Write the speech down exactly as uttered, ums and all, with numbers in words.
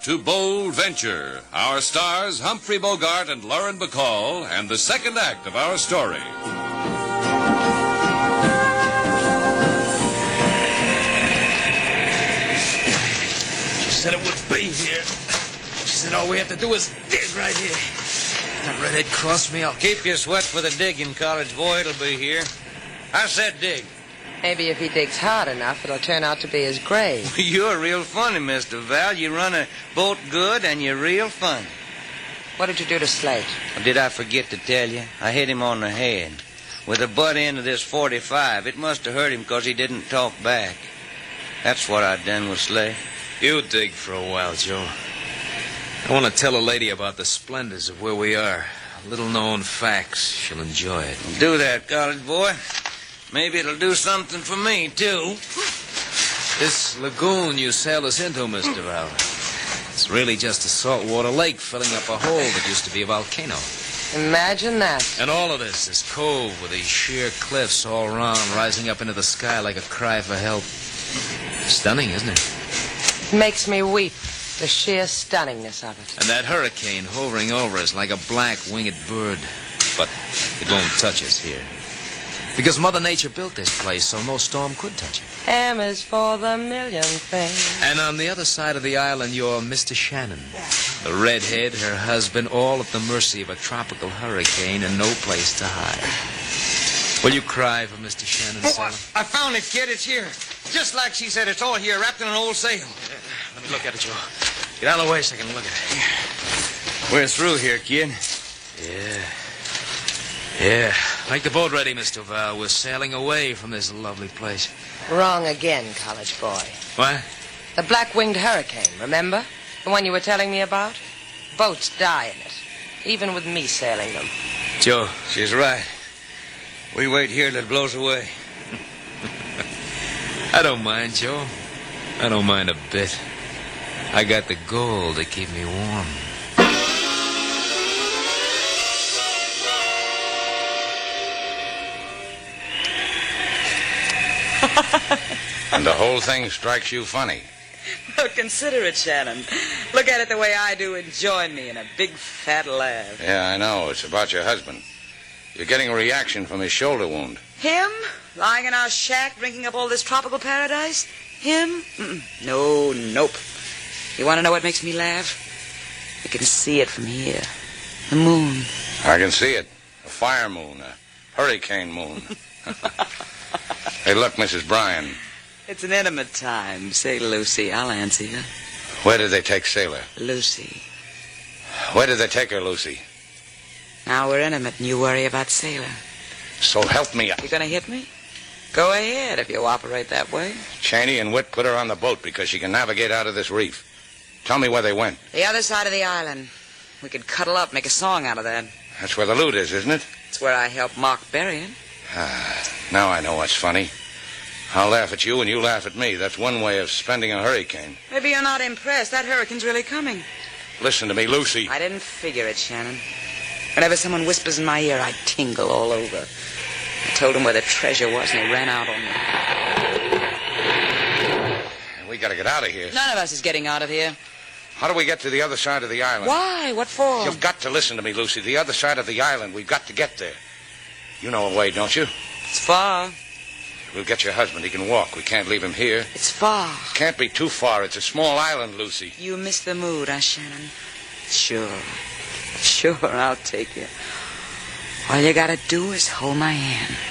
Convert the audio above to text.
to Bold Venture. Our stars, Humphrey Bogart and Lauren Bacall, and the second act of our story. She said it would be here. She said all we have to do is dig right here. That redhead crossed me up. Keep your sweat for the digging, college boy. It'll be here. I said dig. Maybe if he digs hard enough, it'll turn out to be his grave. You're real funny, Mister Val. You run a boat good, and you're real funny. What did you do to Slate? Did I forget to tell you? I hit him on the head with the butt end of this forty-five. It must have hurt him because he didn't talk back. That's what I done with Slate. You dig for a while, Joe. I want to tell a lady about the splendors of where we are. Little-known facts. She'll enjoy it. Do that, college boy. Maybe it'll do something for me, too. This lagoon you sailed us into, Mister Val, it's really just a saltwater lake filling up a hole that used to be a volcano. Imagine that. And all of this, this cove with these sheer cliffs all around, rising up into the sky like a cry for help. Stunning, isn't it? It makes me weep, the sheer stunningness of it. And that hurricane hovering over us like a black winged bird. But it won't touch us here. Because Mother Nature built this place so no storm could touch it. M is for the million things. And on the other side of the island, you're Mister Shannon. The redhead, her husband, all at the mercy of a tropical hurricane and no place to hide. Will you cry for Mister Shannon, Oh, Sailor? I, I found it, kid. It's here. Just like she said, it's all here, wrapped in an old sail. Yeah, let me look at it, Joe. Get out of the way so I can look at it. We're through here, kid. Yeah. Yeah. Make the boat ready, Mister Val. We're sailing away from this lovely place. Wrong again, college boy. What? The black-winged hurricane, remember? The one you were telling me about? Boats die in it, even with me sailing them. Joe, she's right. We wait here till it blows away. I don't mind, Joe. I don't mind a bit. I got the gold to keep me warm. And the whole thing strikes you funny. Well, consider it, Shannon. Look at it the way I do and join me in a big fat laugh. Yeah, I know. It's about your husband. You're getting a reaction from his shoulder wound. Him? Lying in our shack, drinking up all this tropical paradise? Him? Mm-mm. No, nope. You want to know what makes me laugh? You can see it from here. The moon. I can see it. A fire moon, a hurricane moon. Hey, look, Missus Bryan. It's an intimate time. Say, Lucy, I'll answer you. Where did they take Sailor? Lucy. Where did they take her, Lucy? Now we're intimate and you worry about Sailor. So help me. You gonna hit me? Go ahead if you operate that way. Cheney and Witt put her on the boat because she can navigate out of this reef. Tell me where they went. The other side of the island. We could cuddle up, make a song out of that. That's where the loot is, isn't it? It's where I helped Mark bury it. Ah, now I know what's funny. I'll laugh at you and you laugh at me. That's one way of spending a hurricane. Maybe you're not impressed. That hurricane's really coming. Listen to me, Lucy. I didn't figure it, Shannon. Whenever someone whispers in my ear, I tingle all over. I told them where the treasure was, and they ran out on me. We gotta get out of here. None of us is getting out of here. How do we get to the other side of the island? Why? What for? You've got to listen to me, Lucy. The other side of the island. We've got to get there. You know a way, don't you? It's far. We'll get your husband. He can walk. We can't leave him here. It's far. Can't be too far. It's a small island, Lucy. You miss the mood, huh, Shannon? Sure. Sure, I'll take you. All you gotta do is hold my hand.